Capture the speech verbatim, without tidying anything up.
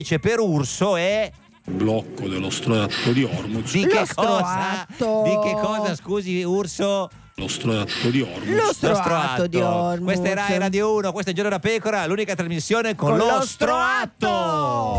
Dice per urso è blocco dello stretto di Hormuz. di che Lo cosa? stroatto. Di che cosa, scusi, urso? Lo stretto di Hormuz. Lo Lo stroatto stroatto di Hormuz. Questa è Rai Radio uno, questo è Giorno da Pecora, l'unica trasmissione con, Con lo lo stroatto.